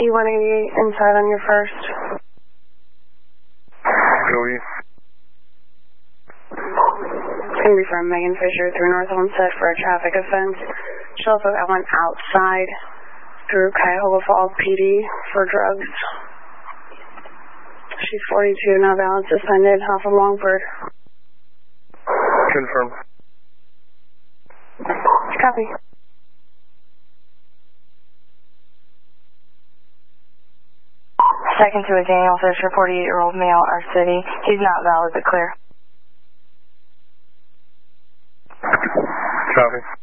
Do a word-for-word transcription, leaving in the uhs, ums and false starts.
E one eighty-eight inside on your first. Joey. It's going to be from Megan Fisher through North Homestead for a traffic offense. She also got one outside through Cuyahoga Falls P D for drugs. She's forty-two, now valid suspended, off of Longford. Confirm. Copy. Second to a Daniel Fisher, forty-eight-year-old male, our city. He's not valid but clear. Copy.